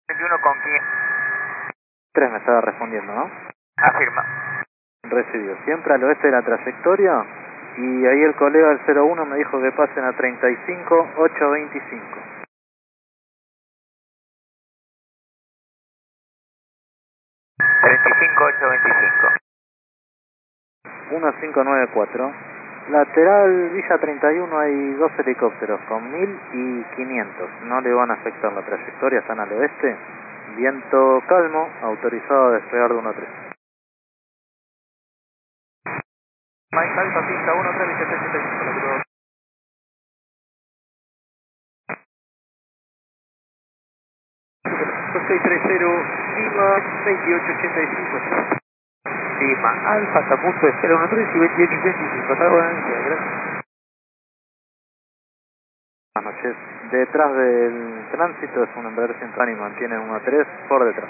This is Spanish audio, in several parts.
21 con 500. 3 me estaba respondiendo, ¿no? Afirma. Recibido. Siempre al oeste de la trayectoria. Y ahí el colega del 01 me dijo que pasen a 35-825. 35-825. 1594. Lateral Villa 31 hay dos helicópteros con 1000 y 500. No le van a afectar la trayectoria, están al oeste. Viento calmo, autorizado a despegar de 1-3. Mike Alfa, pista 1-3, 1785. 630 Lima 2885. Lima, Alfa, está a punto de 013 y 2885. Está bueno, gracias. Buenas noches. Detrás del tránsito es un Embraer central y mantiene 1-3 por detrás.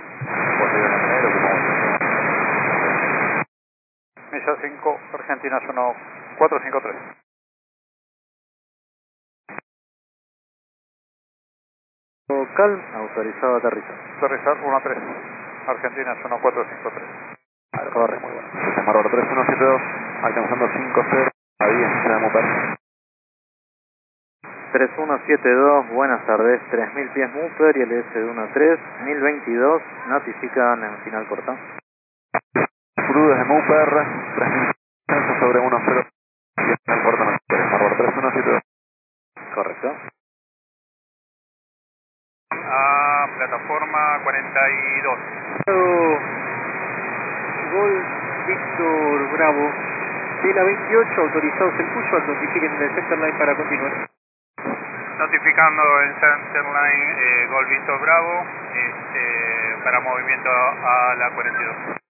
Milla 5, Argentina 1453. Local, autorizado a aterrizar. Aterrizar 1-3, Argentina 1453. Corre. Muy bueno. Marror 3172, alcanzando 50 a 10, se da Mupar. 3172, buenas tardes. 3000 pies Muper y el S de 1-3, 1022, notifican en final corta. Crudo desde Mupar, 3000 sobre 10, y en el corto Marror 3172. Correcto. A plataforma 42. Gol Víctor Bravo. De la 28, autorizados el push, notifiquen en el center line para continuar. Notificando en Centerline, Gol Víctor Bravo, para movimiento a la 42.